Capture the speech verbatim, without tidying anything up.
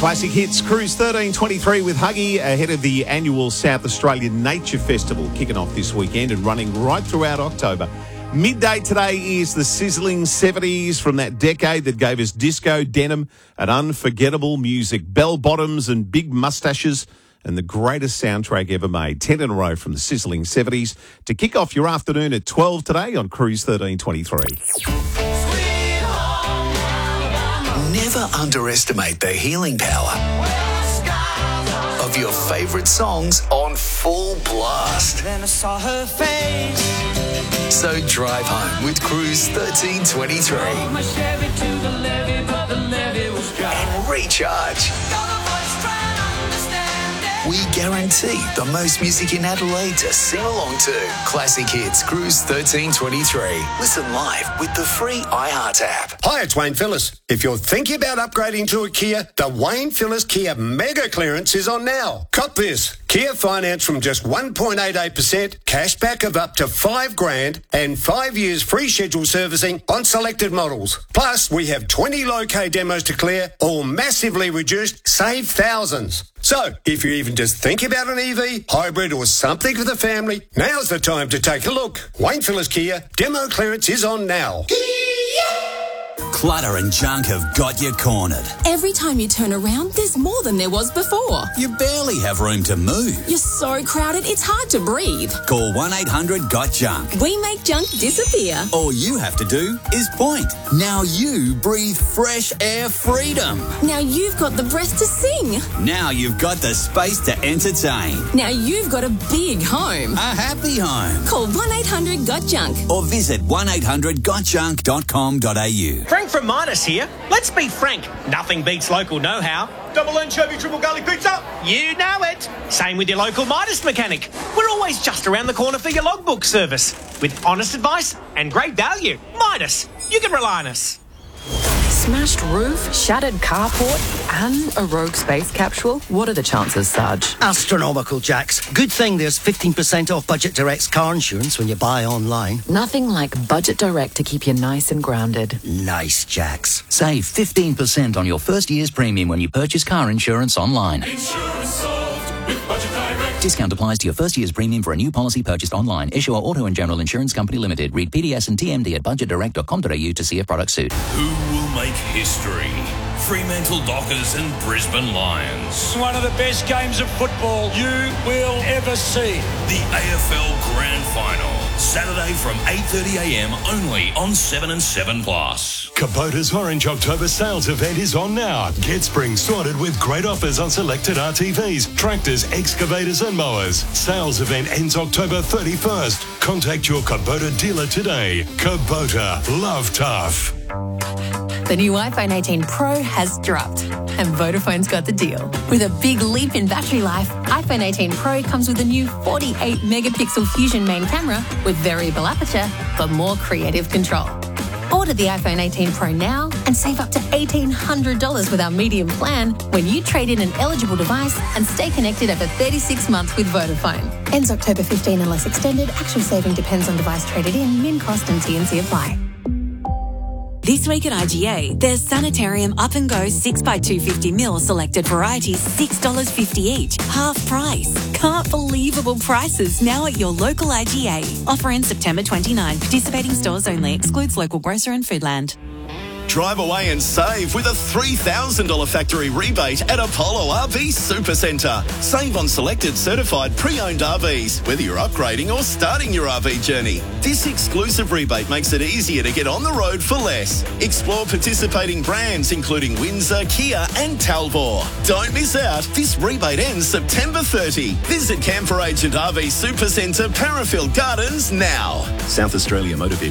Classic Hits, Cruise thirteen twenty-three with Huggy ahead of the annual South Australian Nature Festival kicking off this weekend and running right throughout October. Midday today is the sizzling seventies from that decade that gave us disco, denim and unforgettable music, bell-bottoms and big moustaches and the greatest soundtrack ever made. Ten in a row from the sizzling seventies to kick off your afternoon at twelve today on Cruise thirteen twenty-three. Never underestimate the healing power of your favourite songs on full blast. Then I saw her face. So drive home with Cruise thirteen twenty-three and recharge. We guarantee the most music in Adelaide to sing along to. Classic Hits, Cruise thirteen twenty-three. Listen live with the free iHeart app. Hi, it's Wayne Phillis. If you're thinking about upgrading to a Kia, the Wayne Phillis Kia Mega Clearance is on now. Cop this. Kia finance from just one point eight eight percent, cash back of up to five grand and five years free scheduled servicing on selected models. Plus, we have twenty low-K demos to clear, all massively reduced, save thousands. So, if you even just think about an E V, hybrid or something for the family, now's the time to take a look. Wayne Phillis Kia, demo clearance is on now. Clutter and junk have got you cornered. Every time you turn around, there's more than there was before. You barely have room to move. You're so crowded, it's hard to breathe. Call one eight hundred got junk. We make junk disappear. All you have to do is point. Now you breathe fresh air freedom. Now you've got the breath to sing. Now you've got the space to entertain. Now you've got a big home. A happy home. Call one eight hundred got junk. Or visit one eight hundred got junk dot com dot a u. Frank from Midas here. Let's be frank. Nothing beats local know-how. Double anchovy, triple garlic pizza. You know it. Same with your local Midas mechanic. We're always just around the corner for your logbook service. With honest advice and great value. Midas. You can rely on us. Smashed roof, shattered carport, and a rogue space capsule? What are the chances, Sarge? Astronomical, Jax. Good thing there's fifteen percent off Budget Direct's car insurance when you buy online. Nothing like Budget Direct to keep you nice and grounded. Nice, Jax. Save fifteen percent on your first year's premium when you purchase car insurance online. Insurance solved with Budget Direct. Discount applies to your first year's premium for a new policy purchased online. Issuer Auto and General Insurance Company Limited. Read P D S and T M D at budget direct dot com dot a u to see if product suit. Who will make history? Fremantle Dockers and Brisbane Lions. One of the best games of football you will ever see. The A F L Grand Final. Saturday from eight thirty a m only on seven and seven plus. Kubota's Orange October sales event is on now. Get spring sorted with great offers on selected R T Vs, tractors, excavators and mowers. Sales event ends October thirty-first. Contact your Kubota dealer today. Kubota. Love tough. The new iPhone eighteen Pro has dropped, and Vodafone's got the deal. With a big leap in battery life, iPhone eighteen Pro comes with a new forty-eight megapixel Fusion main camera with variable aperture for more creative control. Order the iPhone eighteen Pro now and save up to eighteen hundred dollars with our medium plan when you trade in an eligible device and stay connected over thirty-six months with Vodafone. Ends October fifteenth unless extended. Actual saving depends on device traded in, min cost and T and C apply. This week at I G A, there's Sanitarium Up and Go six by two hundred fifty mil selected varieties, six dollars fifty each, half price. Can't believable prices now at your local I G A. Offer ends September twenty-ninth. Participating stores only. Excludes local grocer and Foodland. Drive away and save with a three thousand dollars factory rebate at Apollo R V Supercentre. Save on selected certified pre-owned R Vs, whether you're upgrading or starting your R V journey. This exclusive rebate makes it easier to get on the road for less. Explore participating brands including Windsor, Kia and Talbot. Don't miss out. This rebate ends September thirtieth. Visit Camper Agent R V Supercentre, Parafield Gardens now. South Australia Motor Vehicle